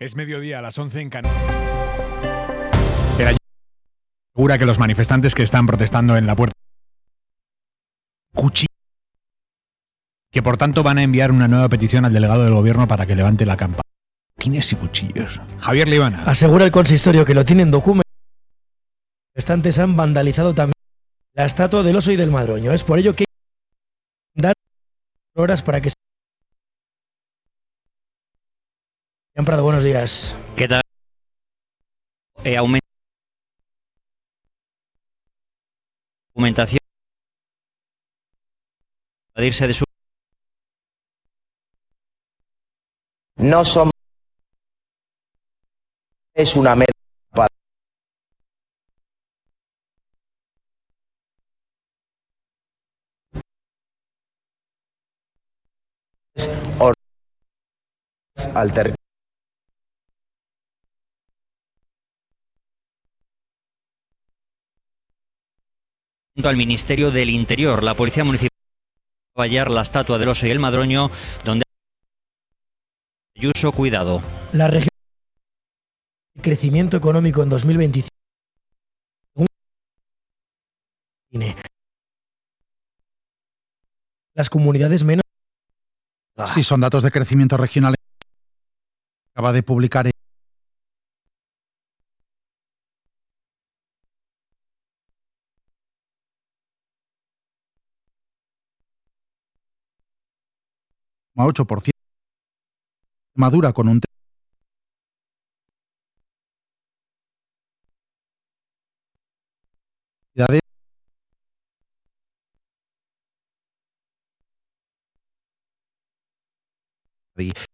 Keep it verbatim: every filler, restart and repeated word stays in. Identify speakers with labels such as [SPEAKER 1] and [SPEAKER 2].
[SPEAKER 1] Es mediodía, a las once en Canarias. Asegura que los manifestantes que están protestando en la puerta cuchillo, que por tanto van a enviar una nueva petición al delegado del gobierno para que levante la campaña. Tines y cuchillos. Javier Libana.
[SPEAKER 2] Asegura el consistorio que lo tienen documentado. Los manifestantes han vandalizado también la estatua del oso y del madroño. Es por ello que hay que dar horas para que se... Jean Prado, buenos días.
[SPEAKER 3] ¿Qué tal? Eh, aumenta documentación para irse de su
[SPEAKER 4] no son es una mera alter
[SPEAKER 3] junto al Ministerio del Interior, la Policía Municipal va a hallar la estatua del oso y el madroño, donde Ayuso, cuidado.
[SPEAKER 2] La región de crecimiento económico en dos mil veinticinco. Las comunidades menos.
[SPEAKER 5] Sí, son datos de crecimiento regional. Acaba de publicar ocho por ciento. Madura con un de